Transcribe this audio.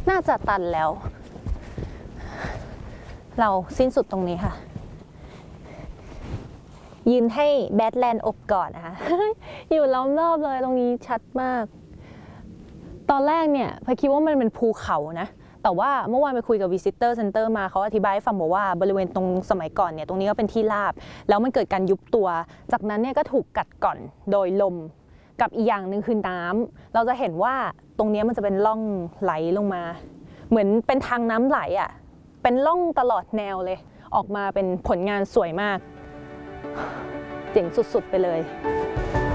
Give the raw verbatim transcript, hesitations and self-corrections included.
น่าจะตันแล้วเราสิ้นสุดตรงนี้ค่ะยืนให้แบทแลนด์อบก่อนนะคะ อยู่ล้อมรอบเลยตรงนี้ชัดมากตอนแรกเนี่ยพายคิดว่ามันเป็นภูเขานะแต่ว่าเมื่อวานไปคุยกับ Visitor Center มาเขาอธิบายให้ฟังบอกว่าบริเวณตรงสมัยก่อนเนี่ยตรงนี้ก็เป็นที่ราบแล้วมันเกิดการยุบตัวจากนั้นเนี่ยก็ถูกกัดก่อนโดยลมกับอีกอย่างหนึ่งคือน้ำเราจะเห็นว่าตรงนี้มันจะเป็นร่องไหลลงมาเหมือนเป็นทางน้ำไหลอ่ะเป็นร่องตลอดแนวเลยออกมาเป็นผลงานสวยมากเจ๋งสุดๆไปเลย